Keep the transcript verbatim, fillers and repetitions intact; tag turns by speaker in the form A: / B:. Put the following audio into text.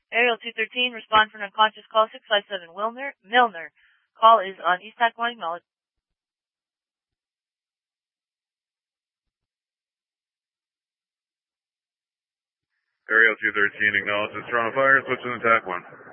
A: Aerial two thirteen, respond for an unconscious call six five seven Milner. Milner. Call is on East TAC one, acknowledge.
B: Aerial two thirteen, acknowledges Toronto Fire, switching to TAC one.